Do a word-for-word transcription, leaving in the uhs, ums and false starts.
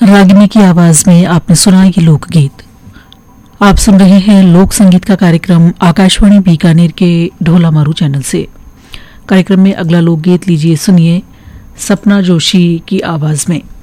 रागिनी की आवाज में आपने सुना ये लोकगीत। आप सुन रहे हैं लोक संगीत का कार्यक्रम आकाशवाणी बीकानेर के ढोला मारू चैनल से। कार्यक्रम में अगला लोकगीत लीजिए, सुनिए सपना जोशी की आवाज में।